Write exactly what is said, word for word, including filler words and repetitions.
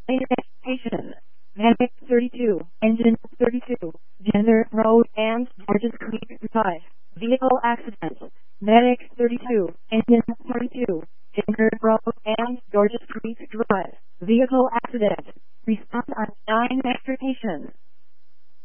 Identification. Medic thirty-two, Engine thirty-two, Jenner Road and Georges Creek Drive. Vehicle accident. Medic thirty-two, Engine thirty-two, Jenner Road and Georges Creek Drive. Vehicle accident. Response on nine extra patients.